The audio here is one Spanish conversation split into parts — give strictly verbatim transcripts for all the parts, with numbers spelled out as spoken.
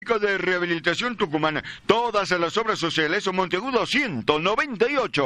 de Rehabilitación Tucumán. Todas las obras sociales. Monteagudo ciento noventa y ocho.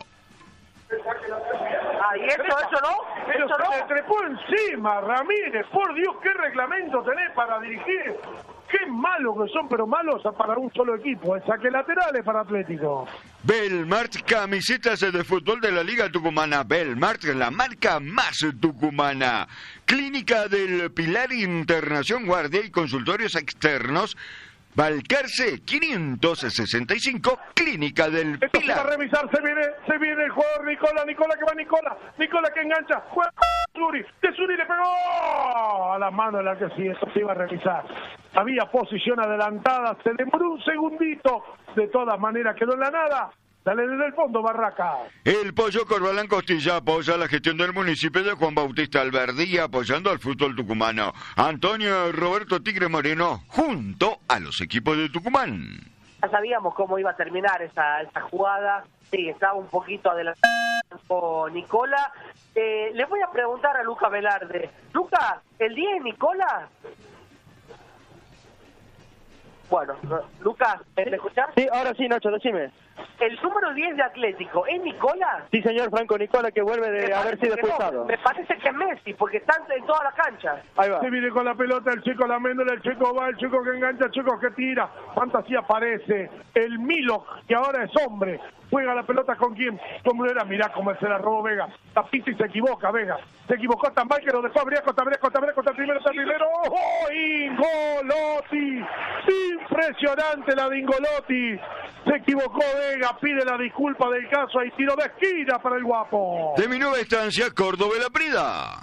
Ah, ¿y eso, eso no? Pero ¿Eso se no? le trepó encima, Ramírez. Por Dios, ¿qué reglamento tenés para dirigir? Qué malos que son, pero malos para un solo equipo. El saque lateral es para Atlético. Belmart, camisetas de fútbol de la Liga Tucumana. Belmart, la marca más tucumana. Clínica del Pilar, Internación, guardia y consultorios externos. Balcarce quinientos sesenta y cinco, Clínica del Esto se va Pilar. a revisar, se viene, se viene el jugador Nicola, Nicola que va Nicola, Nicola que engancha, juega Zuri, que Zuri le pegó a la mano de la que sí, eso se iba a revisar. Había posición adelantada, se demoró un segundito, de todas maneras quedó en la nada. Dale desde el fondo, Barraca. El Pollo Corbalán Costilla apoya la gestión del municipio de Juan Bautista Alberdi, apoyando al fútbol tucumano. Antonio Roberto Tigre Moreno, junto a los equipos de Tucumán. Ya sabíamos cómo iba a terminar esa, esa jugada. Sí, estaba un poquito adelantado Nicola. Eh, le voy a preguntar a Luca Velarde. Luca, ¿el diez es Nicola? Bueno, Lucas, ¿me escuchás? Sí, ahora sí, Nacho, decime. ¿El número diez de Atlético es Nicola? Sí, señor, Franco Nicola, que vuelve de Me haber parece sido que no. expulsado. Me parece que es Messi, porque están en toda la cancha. Ahí va. Se viene con la pelota el chico la méndula, el chico va, el chico que engancha, el chico que tira. Fantasía aparece. El Milo, que ahora es hombre. Juega la pelota con quién. ¿Cómo era? Mirá cómo se la robó Vega. La pista y se equivoca, Vega. Se equivocó tan mal que lo dejó Briasco, Tabriasco, Tabriasco, está primero, está primero. ¡Oh! Ingolotti. Impresionante la de Ingolotti. Se equivocó Vega, pide la disculpa del caso y tiro de esquina para el guapo. De mi nueva estancia, Córdoba La Prida.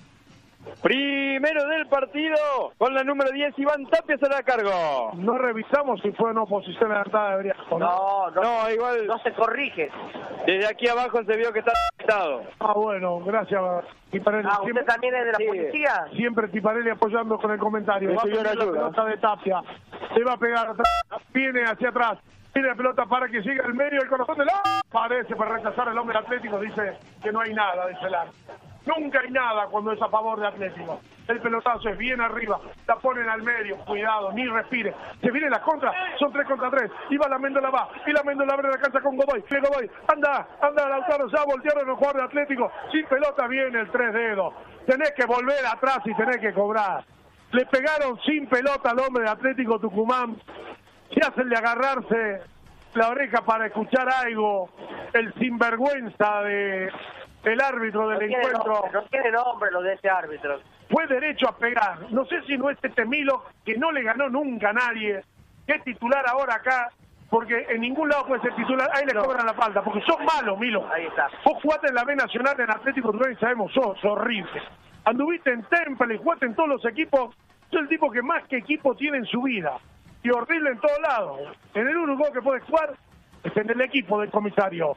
Primero del partido, con la número diez, Iván Tapia será a cargo. No revisamos si fue una oposición adelantada de Briasco, ¿no? No, no, No, igual, no se corrige. desde aquí abajo se vio que está afectado. Ah, bueno, gracias, Tiparelli. Ah, ¿usted Siempre, también es de la Sí. policía? siempre Tiparelli apoyando con el comentario. El Va a señor pegar la ayuda. pelota de Tapia. Se va a pegar atrás. Viene hacia atrás. Tiene la pelota para que siga el medio. El corazón del ¡ah! Parece para rechazar el hombre Atlético. Dice que no hay nada, dice el árbitro. Nunca hay nada cuando es a favor de Atlético. El pelotazo es bien arriba, la ponen al medio, cuidado, ni respire. Se viene la contra, son tres contra tres. Y va la Méndola, va, y la Méndola abre la cancha con Godoy. Y Godoy, anda, anda, Lautaro, ya voltearon los jugadores de Atlético. Sin pelota viene el tres dedos. Tenés que volver atrás y tenés que cobrar. Le pegaron sin pelota al hombre de Atlético Tucumán. Se hacen de agarrarse la oreja para escuchar algo. El sinvergüenza de... el árbitro del No tiene encuentro nombre, no tiene nombre lo de ese árbitro. fue derecho a pegar. No sé si no es este Milo, que no le ganó nunca a nadie, que es titular ahora acá, porque en ningún lado puede ser titular. Ahí le No. cobran la falta, porque sos malo, Milo. Ahí está. Vos jugaste en la B Nacional, en Atlético Tucumán, y sabemos, sos horrible. Anduviste en Temple y jugaste en todos los equipos. Sos el tipo que más que equipo tiene en su vida. Y horrible en todos lados. En el único que puede jugar es en el equipo del comisario.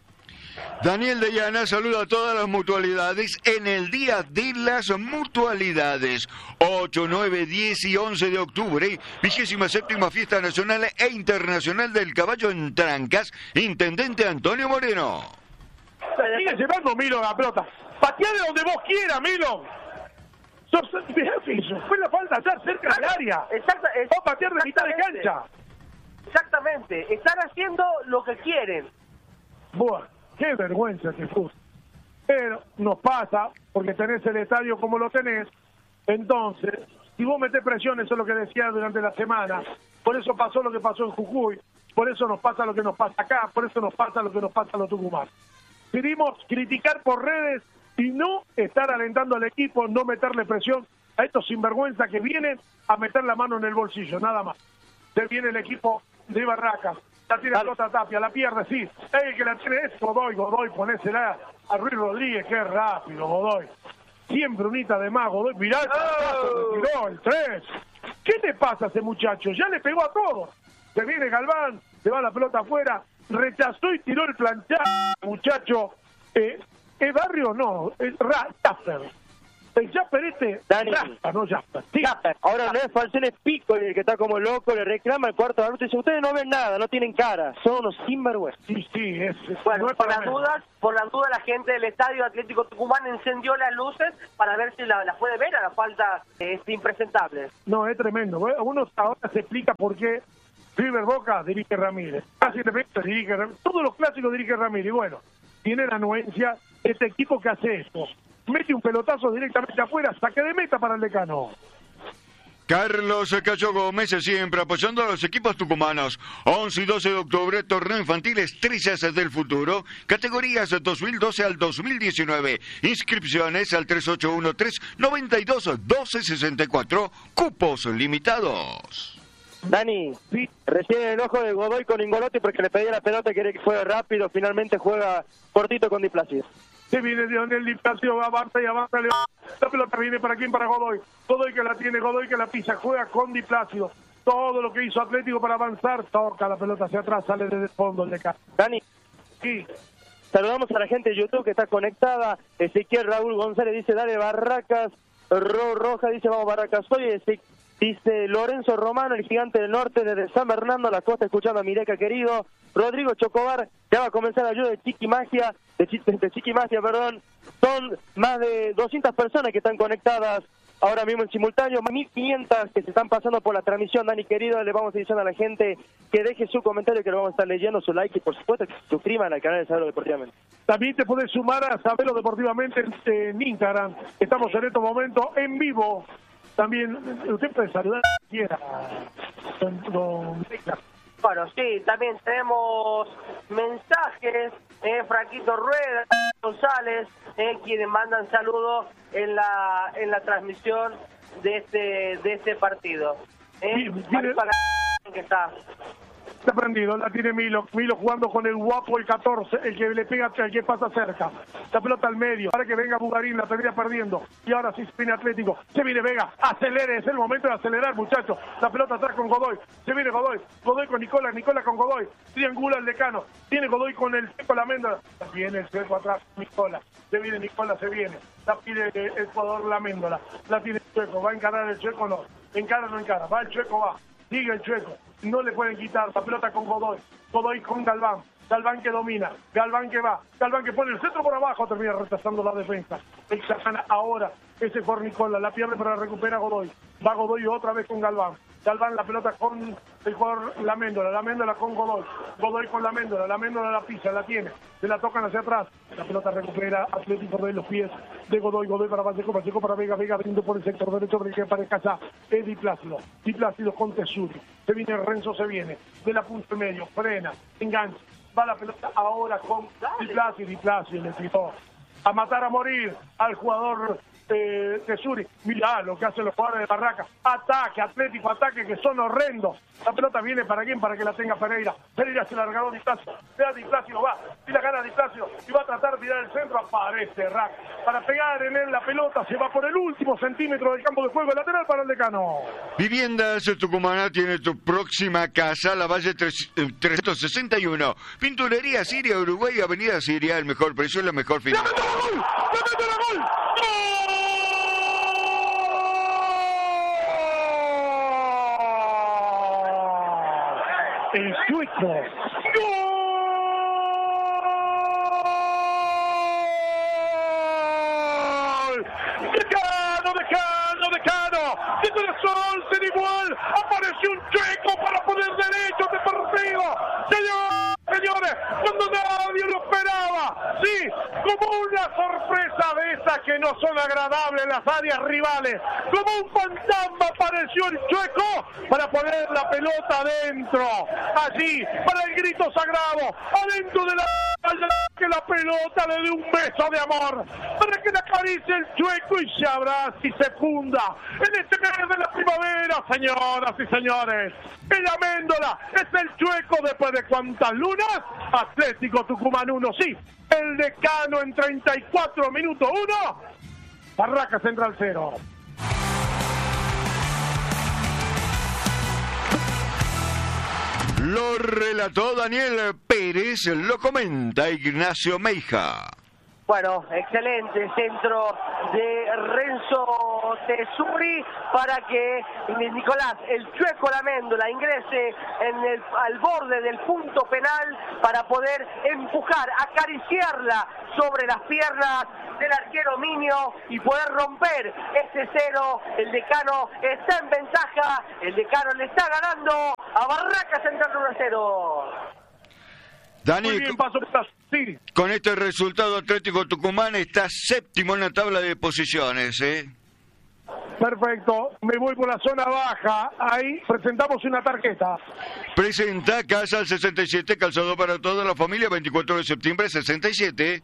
Daniel de Llana saluda a todas las mutualidades en el Día de las Mutualidades. ocho, nueve, diez y once de octubre, vigésima séptima Fiesta Nacional e Internacional del Caballo en Trancas, Intendente Antonio Moreno. Sigue llevando Milo la pelota. Pateá de donde vos quieras, Milo. Sos, mirá que hizo. Fue la falta allá cerca del área. Exacta, es- Vos patear de mitad de exactamente. cancha. Exactamente, están haciendo lo que quieren. Buah, qué vergüenza que fue. Pero nos pasa, porque tenés el estadio como lo tenés. Entonces, si vos metés presión, eso es lo que decía durante la semana. Por eso pasó lo que pasó en Jujuy. Por eso nos pasa lo que nos pasa acá. Por eso nos pasa lo que nos pasa a los Tucumán. Queremos criticar por redes y no estar alentando al equipo, no meterle presión a estos sinvergüenzas que vienen a meter la mano en el bolsillo, nada más. Se viene el equipo de Barracas, la tiene pelota Tapia, la pierde, sí. El que la tiene es Godoy, Godoy, ponésela a Ruiz Rodríguez, qué rápido, Godoy. Siempre unita de más, Godoy, mirá el pasazo que tiró, el tres. ¿Qué le pasa a ese muchacho? Ya le pegó a todos. Se viene Galván, se va la pelota afuera, rechazó y tiró el planchado, muchacho. Eh, ¿Es Barrio? No, es Ra- Taffer. El Jasper este, Dani. Jasper, no Jasper. Sí. Jasper. Ahora no es Falcione, es Pico el que está como loco, le reclama el cuarto árbitro y dice, ustedes no ven nada, no tienen cara, son unos sinvergüenza. Sí, sí, es, es Bueno, no es por para las menos. dudas, por las dudas la gente del Estadio Atlético Tucumán encendió las luces para ver si la, la puede ver a la falta eh, impresentable. No, es tremendo. Uno ahora se explica por qué River Boca dirige Ramírez. Casi dirige Ramírez. Todos los clásicos dirige Ramírez. Y bueno, tiene la anuencia este equipo que hace esto. Mete un pelotazo directamente afuera, saque de meta para el Decano. Carlos Cacho Gómez siempre apoyando a los equipos tucumanos. once y doce de octubre, torneo infantil Estrellas del Futuro, categorías dos mil doce al dos mil diecinueve. Inscripciones al tres ocho uno tres, nueve dos, uno dos seis cuatro, cupos limitados. Dani, Sí. recién el enojo de Godoy con Ingolotti porque le pedía la pelota, quería que juegue rápido, finalmente juega cortito con Di Plácido. Se viene de donde el Diptacio avanza y avanza. Le... La pelota viene para quién, para Godoy. Godoy que la tiene, Godoy que la pisa, juega con Di Plácido. Todo lo que hizo Atlético para avanzar, toca la pelota hacia atrás, sale desde el fondo el Decano. Dani, Sí. saludamos a la gente de YouTube que está conectada. Ezequiel Raúl González dice, dale Barracas. Ro Roja dice, vamos Barracas. Hoy Eze... dice Lorenzo Romano, el gigante del norte, desde San Bernardo, la costa, escuchando a Mireca querido. Rodrigo Chocobar, ya va a comenzar la ayuda de Chiqui Magia, de, Chi... de Chiqui Magia, perdón. Son más de doscientas personas que están conectadas ahora mismo en simultáneo, más mil quinientas que se están pasando por la transmisión. Dani querido, le vamos a decir a la gente que deje su comentario, que lo vamos a estar leyendo, su like y por supuesto que se suscriban al canal de Saberlo Deportivamente. También te podés sumar a Saberlo Deportivamente en, en Instagram. Estamos en estos momentos en vivo. También usted puede saludar a quien quiera. Don, don... Bueno, sí, también tenemos mensajes, eh, Franquito Rueda, González, eh, quienes mandan saludos en la en la transmisión de este de este partido. Eh, Sí, tiene- para que está. Está prendido, la tiene Milo. Milo jugando con el guapo, el catorce, el que le pega, el que pasa cerca. La pelota al medio, para que venga Bugarín, la termina perdiendo. Y ahora sí se viene Atlético. Se viene Vega, acelere, es el momento de acelerar, muchachos. La pelota atrás con Godoy. Se viene Godoy. Godoy con Nicola, Nicola con Godoy. Triangula el Decano. Tiene Godoy con el Checo Laméndola. Viene el Checo atrás, Nicola. Se viene Nicola, se viene. La pide el jugador Laméndola. La tiene el Checo. ¿Va a encarar el Checo? No. Encara, no encara. Va el Checo, va. Sigue el Chueco, no le pueden quitar la pelota con Godoy, Godoy con Galván, Galván que domina, Galván que va, Galván que pone el centro por abajo, termina retrasando la defensa. El Sacana ahora, ese por Nicola, la pierde para recuperar Godoy, va Godoy otra vez con Galván, Galván la pelota con el jugador Laméndola, Laméndola con Godoy, Godoy con Laméndola, Laméndola la pisa, la tiene, se la tocan hacia atrás, la pelota recupera Atlético de los pies de Godoy, Godoy para Pacheco, Pacheco para Vega, Vega abriendo por el sector derecho, para que para casa es Di Plácido, Di Plácido con Tesuri, se viene Renzo, se viene, de la punta en medio, frena, engancha, va la pelota ahora con Di Plácido, Di Plácido le tiró a matar a morir al jugador eh, Tesuri. Mirá lo que hacen los jugadores de Barraca. Ataque, Atlético, ataque, que son horrendos. La pelota viene para quién, para que la tenga Pereira. Pereira se la regaló Di Plácido. Vea Di Plácido, va. Y la gana Di Plácido. Y va a tratar de tirar el centro. Aparece Rack. Para pegar en él la pelota. Se va por el último centímetro del campo de juego. Lateral para el Decano. Viviendas Tucumana tiene tu próxima casa, la Valle tres- eh, trescientos sesenta y uno. Pinturería Siria, Uruguay, Avenida Siria, el mejor precio, la mejor ¡La final. mete la gol! ¡La mete la gol! ¡Gol! El suizo. ¡Gol! ¡Decano, decano, decano! ¡De corazón sin igual! ¡Apareció un Checo para poner derecho de partido! ¡Señor! Señores, cuando nadie lo esperaba, sí, como una sorpresa de esas que no son agradables en las áreas rivales, como un fantasma apareció el Chueco para poner la pelota adentro, allí, para el grito sagrado, adentro de la que la pelota le dé un beso de amor, para que la acaricie el Chueco y se abrace y se funda en este mes de la primavera, señoras y señores. El Améndola es el Chueco después de cuántas lunas. Atlético Tucumán uno, sí. El Decano en treinta y cuatro minutos uno. Barraca Central cero. Lo relató Daniel Pérez, lo comenta Ignacio Meija. Bueno, excelente centro de Renzo Tesuri para que Nicolás, el Chueco Laméndola, ingrese en el, al borde del punto penal para poder empujar, acariciarla sobre las piernas del arquero Minio y poder romper este cero. El Decano está en ventaja, el Decano le está ganando a Barracas Central uno a cero. Dani, Muy bien, paso, sí. Con este resultado Atlético Tucumán está séptimo en la tabla de posiciones, ¿eh? Perfecto, me voy por la zona baja, ahí presentamos una tarjeta. Presenta Casa al sesenta y siete, calzado para toda la familia, veinticuatro de septiembre, sesenta y siete.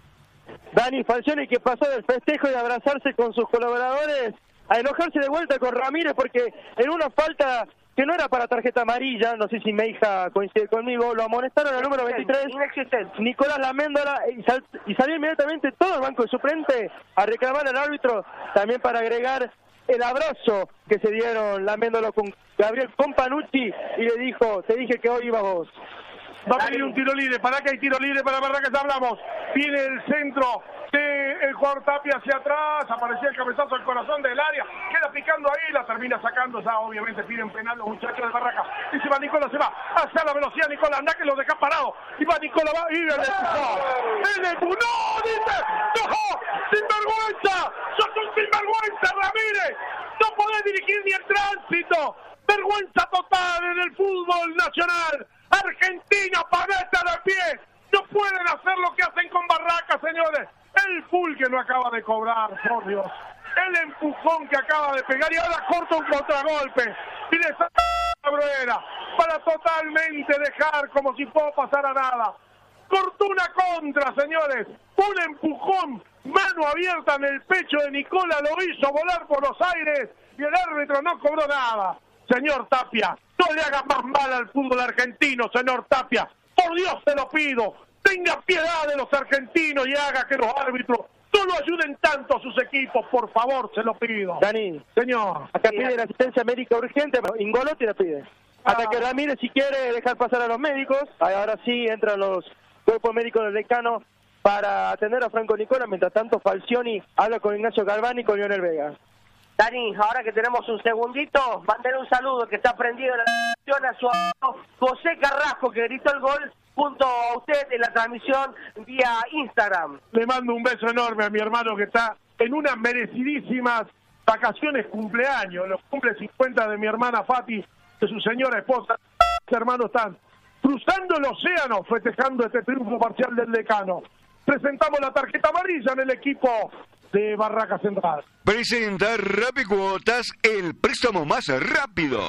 Dani Falcioni, que pasó del festejo de abrazarse con sus colaboradores a enojarse de vuelta con Ramírez porque en una falta que no era para tarjeta amarilla, no sé si mi hija coincide conmigo, lo amonestaron al número veintitrés, Nicolás Laméndola, y, sal, y salió inmediatamente todo el banco de suplente a reclamar al árbitro, también para agregar el abrazo que se dieron Laméndola con Gabriel Companucci, y le dijo, te dije que hoy ibas vos. Va a venir un tiro libre, para que hay tiro libre para Barracas, hablamos. Viene el centro del jugador Tapia hacia atrás, aparecía el cabezazo al corazón del área, queda picando ahí, la termina sacando, ya obviamente piden penal los muchachos de Barracas. Y se va Nicola, se va, hacia la velocidad Nicola, anda que lo deja parado. Y va Nicola, va, y el empujó. El empujó, ¡no! Dice, ¡no! ¡Sinvergüenza! ¡Sos un sinvergüenza, Ramírez! ¡No podés dirigir ni el tránsito! ¡Vergüenza total en el fútbol nacional! Argentina, paneta de pie, no pueden hacer lo que hacen con Barracas, señores. El full que no acaba de cobrar, por Dios. El empujón que acaba de pegar y ahora corta un contragolpe. Y le saca a Bruera para totalmente dejar como si no pasara nada. Cortó una contra, señores. Un empujón, mano abierta en el pecho de Nicola, lo hizo volar por los aires y el árbitro no cobró nada. Señor Tapia, no le haga más mal al fútbol argentino, señor Tapia. Por Dios te lo pido. Tenga piedad de los argentinos y haga que los árbitros no lo ayuden tanto a sus equipos. Por favor, se lo pido. Dani, señor. Acá pide la asistencia médica urgente, pero Ingolotti la pide. Hasta ah. que Ramírez, si quiere dejar pasar a los médicos, ahora sí entran los cuerpos médicos del Decano para atender a Franco Nicola. Mientras tanto, Falcioni habla con Ignacio Galván y con Lionel Vega. Dani, ahora que tenemos un segundito, mandar un saludo que está prendido en la transmisión a su amigo José Carrasco, que gritó el gol junto a usted en la transmisión vía Instagram. Le mando un beso enorme a mi hermano que está en unas merecidísimas vacaciones cumpleaños, los cumple cincuenta de mi hermana Fati, de su señora esposa. Mis hermanos están cruzando el océano festejando este triunfo parcial del Decano. Presentamos la tarjeta amarilla en el equipo de Barracas Central. Presenta Rapicuotas, el préstamo más rápido.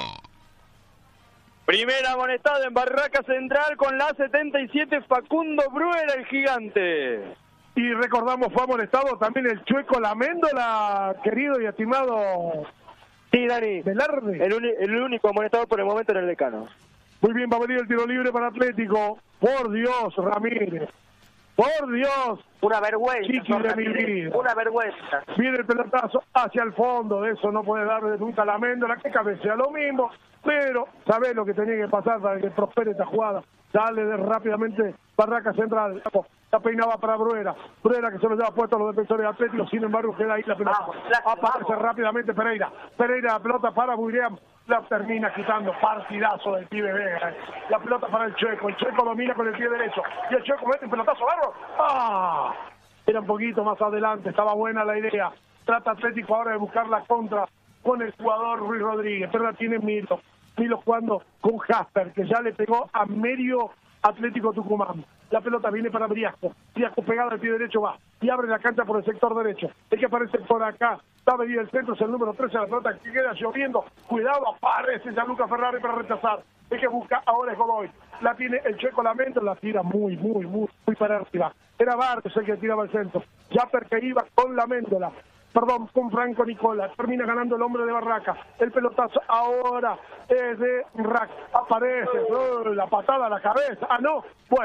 Primera amonestada en Barracas Central con la setenta y siete, Facundo Bruera, el gigante. Y recordamos, fue amonestado también el Chueco Laméndola, querido y estimado. Sí, Dani, Velarde. El, uni- el único amonestado por el momento en el Decano. Muy bien, va a venir el tiro libre para Atlético. Por Dios, Ramírez. Por Dios. Una vergüenza. Chiqui de mi vida. Una vergüenza. Viene el pelotazo hacia el fondo, de eso no puede darle nunca la Méndola, que cabecea lo mismo, pero sabés lo que tenía que pasar para que prospere esta jugada. Sale de rápidamente Barracas Central, la peinaba para Bruera, Bruera que se lo lleva puesto a los defensores atléticos, sin embargo queda ahí la pelota. Vamos, la, Aparece vamos. rápidamente Pereira, Pereira la pelota para William, la termina quitando, partidazo del pibe Vega. La pelota para el Chueco, el Chueco domina con el pie derecho, y el Chueco mete un pelotazo largo. ¡Ah! Era un poquito más adelante, estaba buena la idea. Trata Atlético ahora de buscar la contra con el jugador Ruiz Rodríguez, pero la tiene Milo. Milo jugando con Jasper, que ya le pegó a medio Atlético Tucumán. La pelota viene para Briasco. Briasco pegada al pie derecho va y abre la cancha por el sector derecho. El que aparece por acá, va a venir el centro, es el número trece, la pelota que queda lloviendo. Cuidado, aparece Gianluca Ferrari para rechazar. El que busca ahora es Godoy. La tiene el Chueco Lamento, la tira muy, muy, muy, muy para arriba. Era Bartes el que tiraba el centro. Jasper que iba con la Méndola. Perdón, con Franco Nicola. Termina ganando el hombre de Barraca. El pelotazo ahora es de Rack. Aparece. Oh, la patada a la cabeza. Ah, no. Bueno,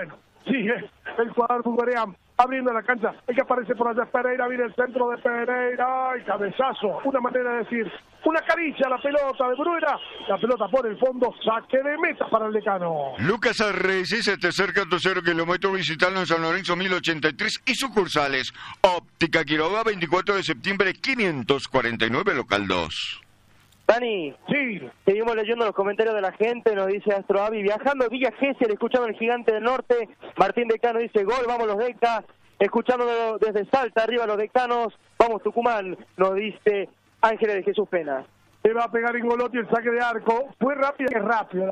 sigue el cuadro Bulgaria abriendo la cancha. El que aparece por allá es Pereira, viene el centro de Pereira. ¡Ay, cabezazo! Una manera de decir, una caricia a la pelota de Bruera. La pelota por el fondo, saque de meta para el Decano. Lucas Arreci, se te acerca a tu cero kilómetro, visitando en San Lorenzo mil ochenta y tres y sucursales. Óptica Quiroga, veinticuatro de septiembre, quinientos cuarenta y nueve, local dos. Dani, Sí. seguimos leyendo los comentarios de la gente, nos dice Astro Avi, viajando Villa Gesell, escuchando el Gigante del Norte. Martín Decano dice, gol, vamos los Deca, escuchándolo desde Salta, arriba los Decanos, vamos Tucumán, nos dice Ángeles de Jesús Pena. Se va a pegar Ingolotti el saque de arco. Fue rápido, es rápido.